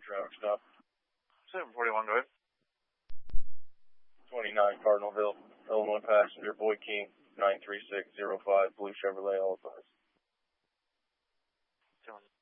traffic stop. 741, go ahead. 29 Cardinalville, Illinois passenger, Boy King, 93605, blue Chevrolet, all advised.